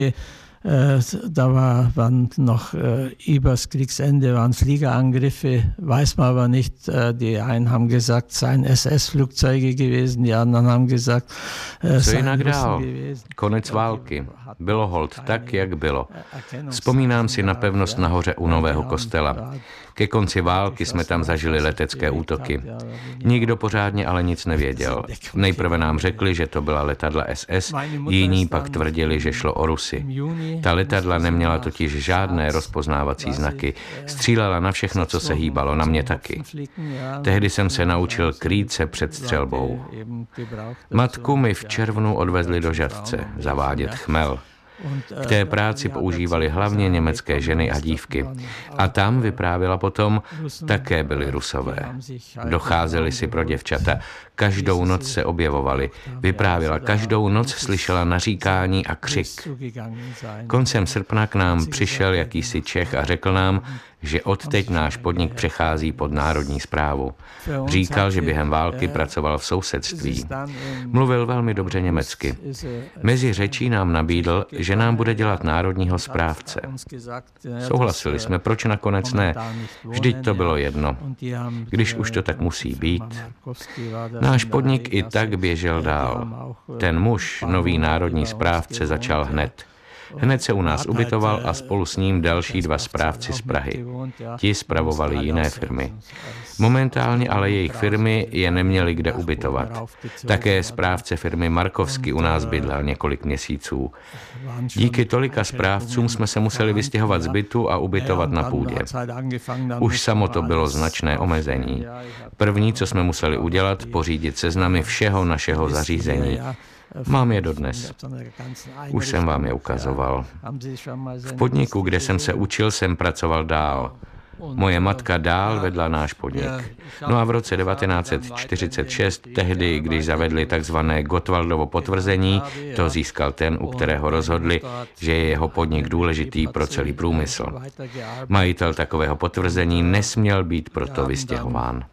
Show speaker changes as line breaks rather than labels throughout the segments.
Da waren noch übers Kriegsende waren Fliegerangriffe, weiß man aber nicht. Die einen haben gesagt, seien SS-Flugzeuge gewesen, die anderen haben gesagt,
Co jinak dál? Konec války. Bylo holt tak, jak bylo. Vzpomínám si na pevnost nahoře u Nového kostela. Ke konci války jsme tam zažili letecké útoky. Nikdo pořádně ale nic nevěděl. Nejprve nám řekli, že to byla letadla SS, jiní pak tvrdili, že šlo o Rusy. Ta letadla neměla totiž žádné rozpoznávací znaky. Střílela na všechno, co se hýbalo, na mě taky. Tehdy jsem se naučil krýt se před střelbou. Matku mi v červnu odvezli do Žatce, zavádět chmel. K té práci používali hlavně německé ženy a dívky. A tam, vyprávěla potom, také byli Rusové. Docházeli si pro děvčata. Každou noc se objevovali. Vyprávěla, každou noc slyšela naříkání a křik. Koncem srpna k nám přišel jakýsi Čech a řekl nám, že odteď náš podnik přechází pod národní správu. Říkal, že během války pracoval v sousedství. Mluvil velmi dobře německy. Mezi řečí nám nabídl, že nám bude dělat národního správce. Souhlasili jsme, proč nakonec ne? Vždyť to bylo jedno. Když už to tak musí být. Náš podnik i tak běžel dál. Ten muž, nový národní správce, začal hned. Hned se u nás ubytoval a spolu s ním další dva správci z Prahy. Ti spravovali jiné firmy. Momentálně ale jejich firmy je neměly kde ubytovat. Také správce firmy Markovsky u nás bydlel několik měsíců. Díky tolika správcům jsme se museli vystěhovat z bytu a ubytovat na půdě. Už samo to bylo značné omezení. První, co jsme museli udělat, pořídit seznamy všeho našeho zařízení. Mám je dodnes. Už jsem vám je ukazoval. V podniku, kde jsem se učil, jsem pracoval dál. Moje matka dál vedla náš podnik. No a v roce 1946, tehdy, když zavedli takzvané Gottwaldovo potvrzení, to získal ten, u kterého rozhodli, že je jeho podnik důležitý pro celý průmysl. Majitel takového potvrzení nesměl být proto vystěhován.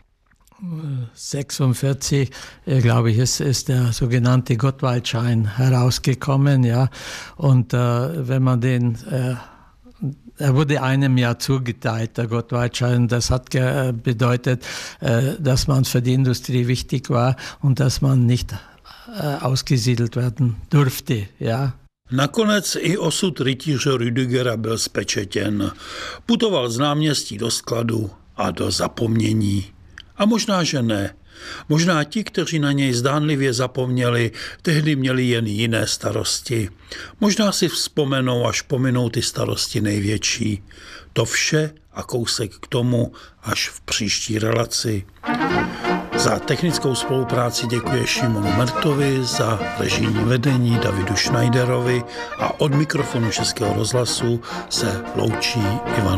46, glaube ich, ist der sogenannte Gottwaldschein herausgekommen, ja. Und wenn man den, er wurde einem Jahr zugeteilt, der Gottwaldschein. Das hat bedeutet, dass man für die Industrie wichtig war und dass man nicht ausgesiedelt werden durfte, ja.
Nakonec i osud rytíře Rüdigera byl zpečetěn. Putoval z náměstí do skladu a do zapomnění. A možná, že ne. Možná ti, kteří na něj zdánlivě zapomněli, tehdy měli jen jiné starosti. Možná si vzpomenou, až pominou ty starosti největší. To vše a kousek k tomu až v příští relaci. Za technickou spolupráci děkuje Šimonu Mertovi, za režijní vedení Davidu Schneiderovi a od mikrofonu Českého rozhlasu se loučí Ivan